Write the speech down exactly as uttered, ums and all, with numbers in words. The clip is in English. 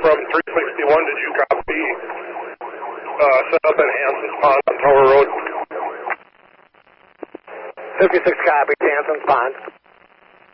from three sixty-one, did you copy uh, set up in Hanson's Pond on Tower Road? fifty-six copies, Hanson's Pond.